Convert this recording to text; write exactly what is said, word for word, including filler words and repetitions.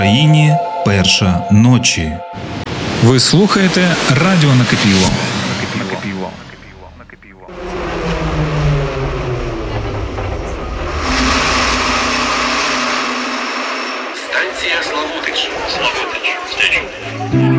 Україні перша ночі. Ви слухаєте Радіо Накипіло. Станція Славутич. Славутич. Славутич.